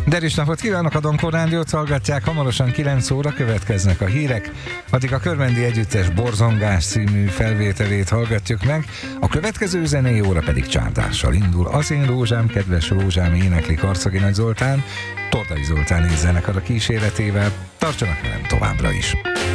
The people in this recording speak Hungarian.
Derűs napot kívánok, a Donkor Rádiót hallgatják, hamarosan 9 óra következnek a hírek, addig a Körmendi Együttes Borzongás című felvételét hallgatjuk meg, a következő zenei óra pedig csárdással indul. Az én rózsám, kedves rózsám, énekli Karcagi Nagy Zoltán, Tordai Zoltán és zenekar a kíséretével, tartsanak velem továbbra is!